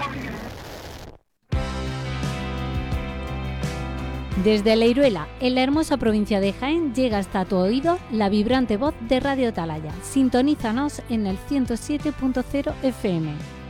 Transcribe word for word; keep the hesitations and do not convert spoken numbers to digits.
Desde Leiruela, en la hermosa provincia de Jaén, llega hasta tu oído la vibrante voz de Radio Atalaya. Sintonízanos en el ciento siete punto cero F M.